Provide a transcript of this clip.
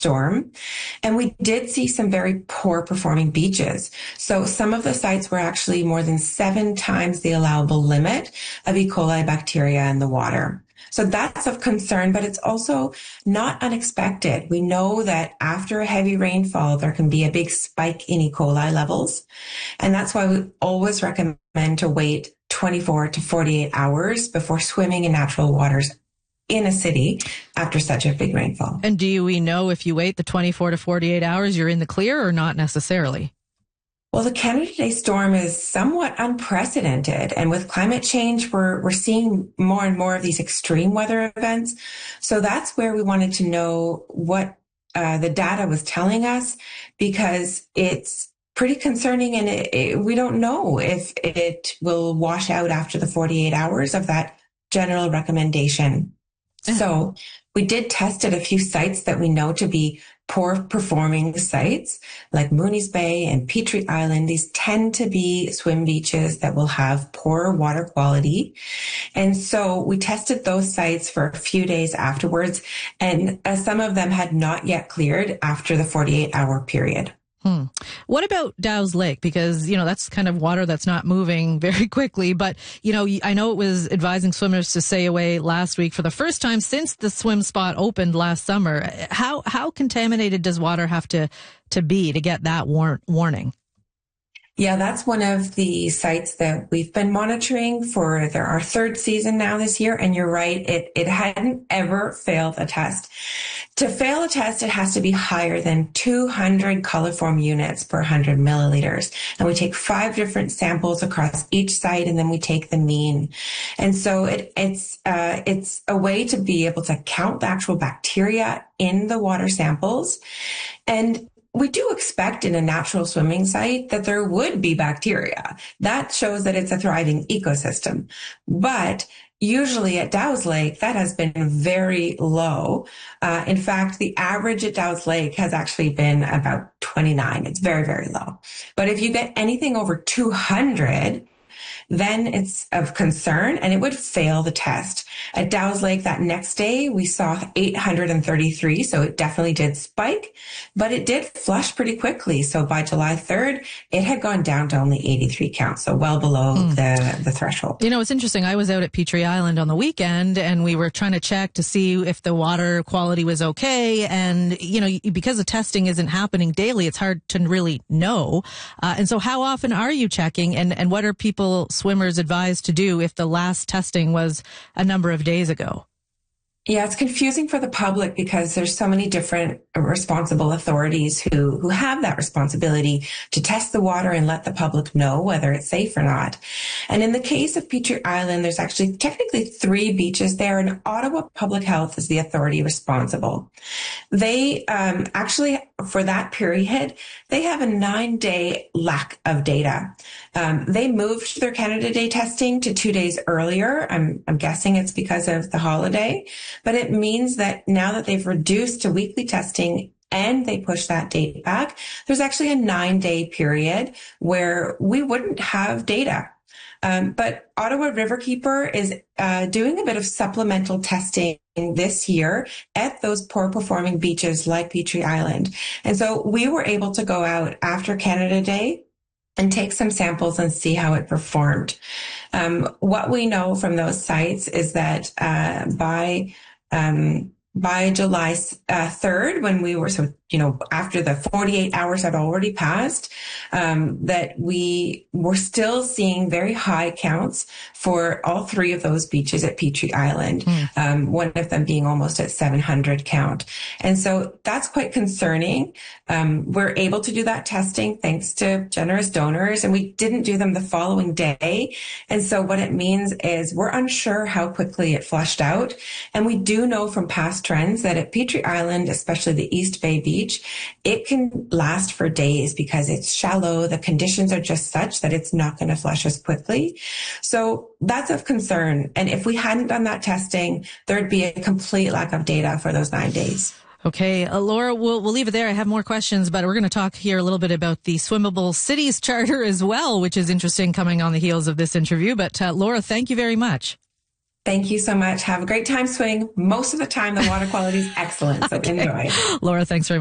storm. And we did see some very poor performing beaches. So some of the sites were actually more than 7 times the allowable limit of E. coli bacteria in the water. So that's of concern, but it's also not unexpected. We know that after a heavy rainfall, there can be a big spike in E. coli levels. And that's why we always recommend to wait 24 to 48 hours before swimming in natural waters in a city after such a big rainfall. And do we know if you wait the 24 to 48 hours, you're in the clear or not necessarily? Well, the Canada Day storm is somewhat unprecedented. And with climate change, we're seeing more and more of these extreme weather events. So that's where we wanted to know what the data was telling us, because it's pretty concerning, and we don't know if it will wash out after the 48 hours of that general recommendation. So we did test at a few sites that we know to be poor performing sites, like Mooney's Bay and Petrie Island. These tend to be swim beaches that will have poor water quality. And so we tested those sites for a few days afterwards, and some of them had not yet cleared after the 48-hour period. What about Dow's Lake? Because, that's kind of water that's not moving very quickly. But, I know it was advising swimmers to stay away last week for the first time since the swim spot opened last summer. How contaminated does water have to be to get that warning? Yeah, that's one of the sites that we've been monitoring for our 3rd season now this year. And you're right, it hadn't ever failed a test. To fail a test, it has to be higher than 200 coliform units per 100 milliliters. And we take 5 different samples across each site, and then we take the mean. And so it's a way to be able to count the actual bacteria in the water samples. And we do expect in a natural swimming site that there would be bacteria. That shows that it's a thriving ecosystem. But usually at Dow's Lake, that has been very low. In fact, the average at Dow's Lake has actually been about 29. It's very, very low. But if you get anything over 200, then it's of concern and it would fail the test. At Dow's Lake that next day, we saw 833, so it definitely did spike, but it did flush pretty quickly. So by July 3rd, it had gone down to only 83 counts, so well below the threshold. It's interesting. I was out at Petrie Island on the weekend, and we were trying to check to see if the water quality was okay. And, because the testing isn't happening daily, it's hard to really know. And so how often are you checking, and what are swimmers advised to do if the last testing was a number of days ago? Yeah, it's confusing for the public because there's so many different responsible authorities who have that responsibility to test the water and let the public know whether it's safe or not. And in the case of Petrie Island, there's actually technically 3 beaches there, and Ottawa Public Health is the authority responsible. They actually, for that period, they have a 9-day lack of data. They moved their Canada Day testing to 2 days earlier. I'm guessing it's because of the holiday. But it means that now that they've reduced to weekly testing and they push that date back, there's actually a 9-day period where we wouldn't have data. But Ottawa Riverkeeper is doing a bit of supplemental testing this year at those poor performing beaches like Petrie Island. And so we were able to go out after Canada Day and take some samples and see how it performed. What we know from those sites is that by July 3rd, when we were, after the 48 hours had already passed, that we were still seeing very high counts for all 3 of those beaches at Petrie Island, one of them being almost at 700 count. And so that's quite concerning. We're able to do that testing thanks to generous donors, and we didn't do them the following day. And so what it means is we're unsure how quickly it flushed out. And we do know from past trends that at Petrie Island, especially the East Bay Beach, it can last for days because it's shallow. The conditions are just such that it's not going to flush as quickly. So that's of concern. And if we hadn't done that testing, there'd be a complete lack of data for those 9 days. Okay, Laura, we'll leave it there. I have more questions, but we're going to talk here a little bit about the Swimmable Cities Charter as well, which is interesting coming on the heels of this interview. But Laura, thank you very much. Thank you so much. Have a great time swimming. Most of the time, the water quality is excellent. So enjoy. Laura, thanks very much.